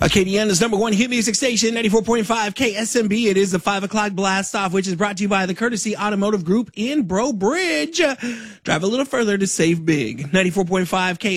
Acadiana's number one hit music station, 94.5 KSMB. It is the 5 o'clock blast off, which is brought to you by the Courtesy Automotive Group in Breaux Bridge. Drive a little further to save big. 94.5 KSMB.